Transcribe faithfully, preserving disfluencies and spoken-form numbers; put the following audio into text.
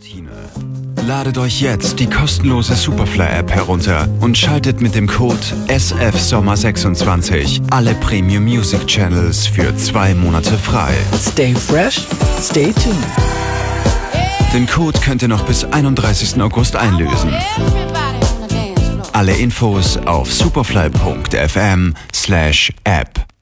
Ladet euch jetzt die kostenlose Superfly-App herunter und schaltet mit dem Code S F Sommer sechsundzwanzig alle Premium Music Channels für zwei Monate frei. Stay fresh, stay tuned. Den Code könnt ihr noch bis einunddreißigsten August einlösen. Alle Infos auf superfly punkt f m slash app.